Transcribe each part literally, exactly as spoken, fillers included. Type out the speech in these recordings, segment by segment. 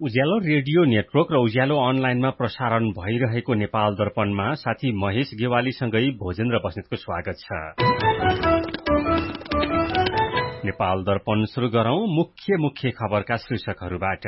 उज्यालो radio network र उज्यालो अनलाइनमा प्रसारण भइरहेको नेपाल दर्पणमा साथी महेश गेवालीसँगै भोजेन्द्र बस्नेतको स्वागत छ। नेपाल दर्पण सुरु गरौं मुख्य मुख्य खबरका शीर्षकहरूबाट।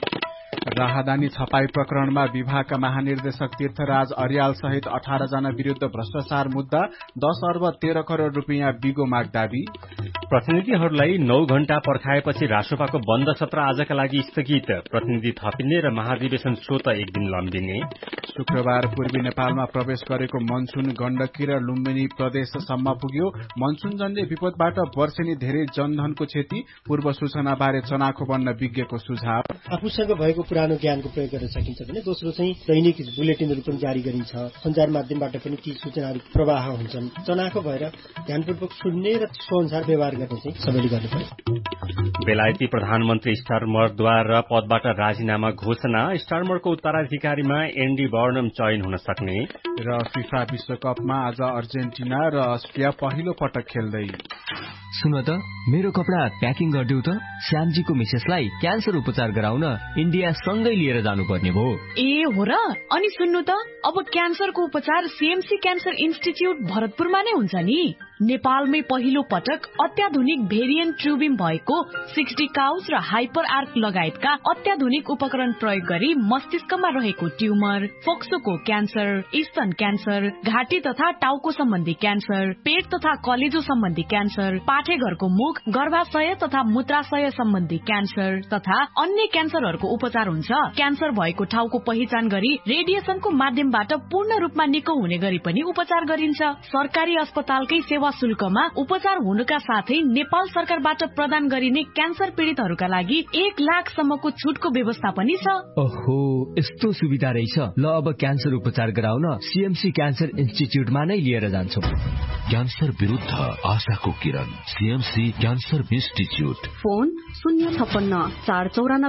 राहदानी छपाई प्रकरणमा विभागका महानिर्देशक तीर्थराज अर्याल सहित अठार जना विरुद्ध भ्रष्टाचार मुद्दा, दस अर्ब तेह्र करोड़ रुपियाँ बिगो माग दावी। प्रतिनिधिहरूलाई नौ घण्टा पर्खाएपछि रासोपाको बन्द सत्र आजका लागि स्थगित, प्रतिनिधि थपिने र महाधिवेशन स्वत एक दिन लम्बिने। शुक्रबार पूर्वी नेपालमा प्रवेश गरेको मनसुन गण्डकी र लुम्बिनी प्रदेशसम्म पुग्यो। मनसुनजन्य विपदबाट वर्षेनी धेरै जनधनको क्षति, पूर्व सूचना बारे चनाखो बन्न विज्ञको सुझाव। आफूसँग भएको पुरानो ज्ञानको प्रयोग गर्न सकिन्छ भने दोस्रो चाहिँ दैनिक बुलेटिनहरू पनि जारी गरिन्छ, सञ्चार माध्यमबाट पनि ती सूचनाहरू प्रवाह हुन्छन्। चनाखो भएर ध्यानपूर्वक सुन्ने र त्यसको अनुसार व्यवहार गर्ने चाहिँ सबैले गर्नुपर्छ। बेलायती प्रधानमन्त्री स्टारमरद्वारा पदबाट राजीनामा घोषणा, स्टारमरको उत्तराधिकारीमा एन्डी बर्नम चयन हुन सक्ने। र फिफा विश्वकपमा आज अर्जेन्टिना र अस्ट्रिया पहिलो पटक खेल्दै। सुन त, मेरो कपडा प्याकिङ गरिदेऊ त। श्यामजीको मिसेसलाई क्यान्सर उपचार गराउन इन्डिया सँगै लिएर जानुपर्ने भयो। ए हो र? अनि सुन्नु त, अब क्यान्सरको उपचार सीएमसी क्यान्सर इन्स्टिच्युट भरतपुरमा नै हुन्छ नि। नेपालमै पहिलो पटक अत्याधुनिक भेरिएन्ट ट्युबिम भएको सिक्सटी काउस र हाइपर आर्क लगायतका अत्याधुनिक उपकरण प्रयोग गरी मस्तिष्कमा रहेको ट्युमर, फोक्सोको क्यान्सर, स्तन क्यान्सर, घाँटी तथा टाउको सम्बन्धी क्यान्सर, पेट तथा कलेजो सम्बन्धी क्यान्सर, पाठेघरको मुख, गर्भाशय तथा मूत्राशय सम्बन्धी क्यान्सर तथा अन्य क्यान्सरहरूको उपचार हुन्छ। क्यान्सर भएको ठाउँको पहिचान गरी रेडिएसनको माध्यमबाट पूर्ण रूपमा निको हुने गरी पनि उपचार गरिन्छ। सरकारी अस्पतालकै सेवा शुल्कमा उपचार हुनुका साथै नेपाल सरकारबाट प्रदान गरिने क्यान्सर पीड़ितहरूका लागि एक लाख सम्मको छुटको व्यवस्था पनि छ। ओहो, यस्तो सुविधा रहेछ। ल, अब क्यान्सर उपचार गराउन सीएमसी क्यान्सर इन्स्टिच्युटमा नै लिएर जान्छौं। क्यान्सर विरुद्ध आशाको किरण, सीएमसी क्यान्सर इन्स्टिच्युट। फोन शून्य छप्पन्न चार चौरानब्बे